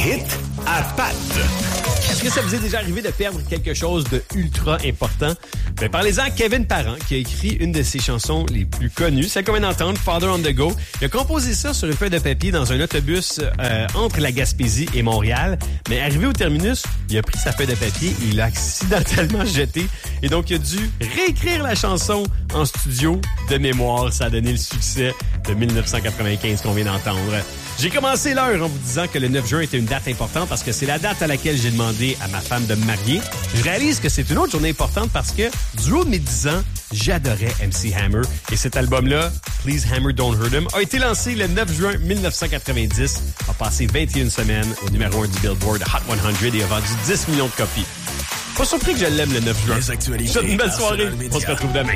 hits à Pat. Est-ce que ça vous est déjà arrivé de perdre quelque chose de ultra important? Ben, parlez-en à Kevin Parent, qui a écrit une de ses chansons les plus connues. C'est comme une entente, Father on the Go. Il a composé ça sur une feuille de papier dans un autobus entre la Gaspésie et Montréal. Mais arrivé au terminus, il a pris sa feuille de papier et il l'a accidentellement jeté. Et donc, il a dû réécrire la chanson en studio de mémoire. Ça a donné le succès de 1995 qu'on vient d'entendre. J'ai commencé l'heure en vous disant que le 9 juin était une date importante parce que c'est la date à laquelle j'ai demandé à ma femme de me marier. Je réalise que c'est une autre journée importante parce que du haut de mes 10 ans, j'adorais MC Hammer. Et cet album-là, Please Hammer Don't Hurt Him, a été lancé le 9 juin 1990, a passé 21 semaines au numéro 1 du Billboard Hot 100 et a vendu 10 millions de copies. Pas surpris que je l'aime le 9 juin. Les actualités. Je vous souhaite une belle soirée. On se retrouve demain.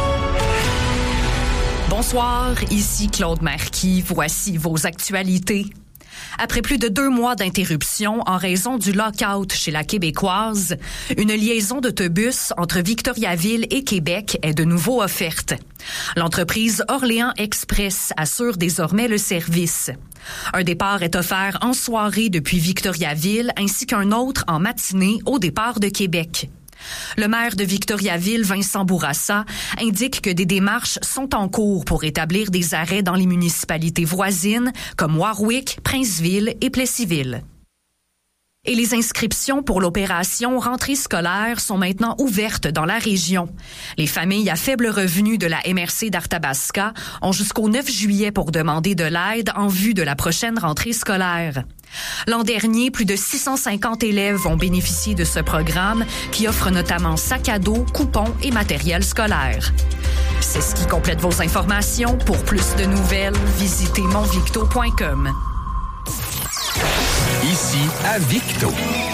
Bonsoir, ici Claude Marquis. Voici vos actualités. Après plus de 2 mois d'interruption en raison du lock-out chez la Québécoise, une liaison d'autobus entre Victoriaville et Québec est de nouveau offerte. L'entreprise Orléans Express assure désormais le service. Un départ est offert en soirée depuis Victoriaville ainsi qu'un autre en matinée au départ de Québec. Le maire de Victoriaville, Vincent Bourassa, indique que des démarches sont en cours pour établir des arrêts dans les municipalités voisines comme Warwick, Princeville et Plessisville. Et les inscriptions pour l'opération Rentrée scolaire sont maintenant ouvertes dans la région. Les familles à faible revenu de la MRC d'Arthabasca ont jusqu'au 9 juillet pour demander de l'aide en vue de la prochaine rentrée scolaire. L'an dernier, plus de 650 élèves ont bénéficié de ce programme qui offre notamment sacs à dos, coupons et matériel scolaire. C'est ce qui complète vos informations. Pour plus de nouvelles, visitez monvicto.com. Ici à Victo.